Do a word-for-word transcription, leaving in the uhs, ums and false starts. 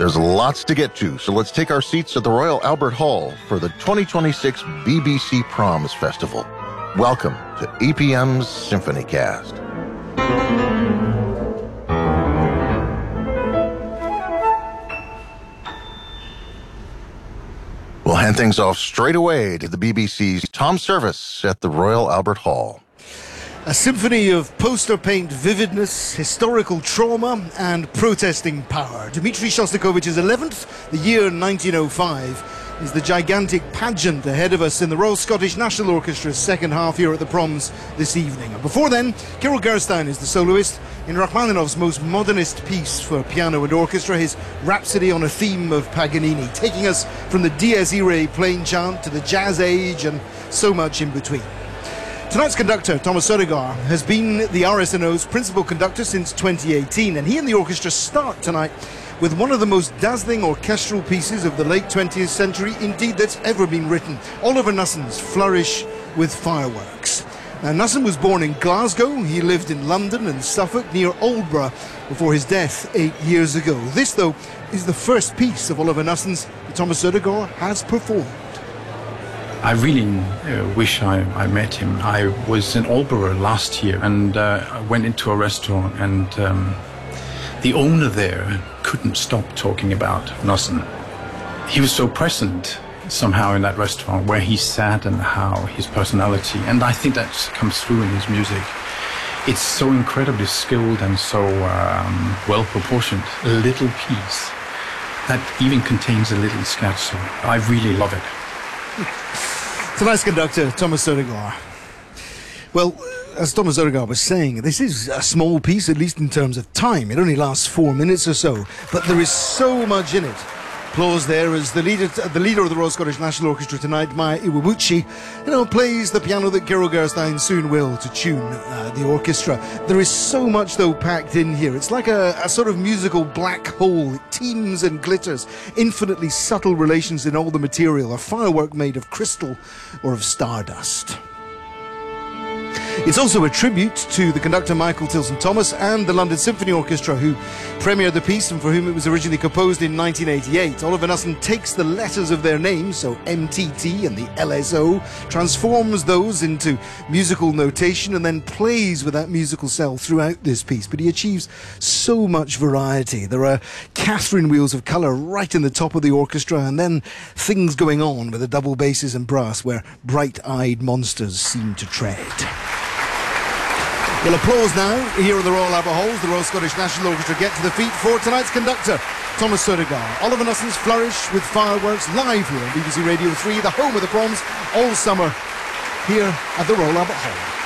There's lots to get to, so let's take our seats at the Royal Albert Hall for the twenty twenty-six B B C Proms Festival. Welcome to E P M's Symphony Cast. We'll hand things off straight away to the B B C's Tom Service at the Royal Albert Hall. A symphony of poster paint vividness, historical trauma, and protesting power. Dmitri Shostakovich's eleventh, the year nineteen oh five, is the gigantic pageant ahead of us in the Royal Scottish National Orchestra's second half here at the Proms this evening. And before then, Kirill Gerstein is the soloist in Rachmaninoff's most modernist piece for piano and orchestra, his Rhapsody on a Theme of Paganini, taking us from the Dies Irae plain chant to the Jazz Age and so much in between. Tonight's conductor, Thomas Sødegaard, has been the R S N O's principal conductor since twenty eighteen, and he and the orchestra start tonight with one of the most dazzling orchestral pieces of the late twentieth century, indeed, that's ever been written, Oliver Knusson's Flourish with Fireworks. Now, Knusson was born in Glasgow. He lived in London and Suffolk near Aldborough before his death eight years ago. This, though, is the first piece of Oliver Knusson's that Thomas Sødegaard has performed. I really uh, wish I, I met him. I was in Aldborough last year, and uh, I went into a restaurant, and um, the owner there couldn't stop talking about Knusson. He was so present somehow in that restaurant, where he sat and how his personality, and I think that comes through in his music. It's so incredibly skilled and so um, well proportioned. A little piece that even contains a little scherzo. I really love it. Tonight's conductor, Thomas Sødegaard. Well, as Thomas Sødegaard was saying, this is a small piece, at least in terms of time. It only lasts four minutes or so, but there is so much in it. Applause there as the leader, the leader of the Royal Scottish National Orchestra tonight, Maya Iwabuchi, you know, plays the piano that Kirill Gerstein soon will to tune uh, the orchestra. There is so much, though, packed in here. It's like a, a sort of musical black hole. It teems and glitters, infinitely subtle relations in all the material, a firework made of crystal or of stardust. It's also a tribute to the conductor Michael Tilson-Thomas and the London Symphony Orchestra, who premiered the piece and for whom it was originally composed in nineteen eighty-eight. Oliver Knussson takes the letters of their names, so M T T and the L S O, transforms those into musical notation and then plays with that musical cell throughout this piece. But he achieves so much variety. There are Catherine wheels of colour right in the top of the orchestra, and then things going on with the double basses and brass where bright-eyed monsters seem to tread. Well, applause now here at the Royal Albert Halls. The Royal Scottish National Orchestra get to the feet for tonight's conductor, Thomas Sødegaard. Oliver Knusson's Flourish with Fireworks, live here on B B C Radio three, the home of the Proms, all summer here at the Royal Albert Hall.